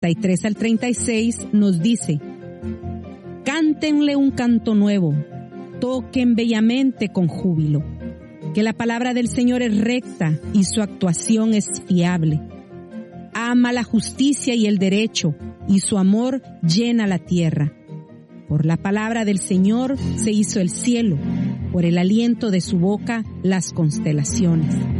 33 al 36 nos dice: cántenle un canto nuevo, toquen bellamente con júbilo, que la palabra del Señor es recta y su actuación es fiable. Ama la justicia y el derecho, y su amor llena la tierra. Por la palabra del Señor se hizo el cielo, por el aliento de su boca las constelaciones.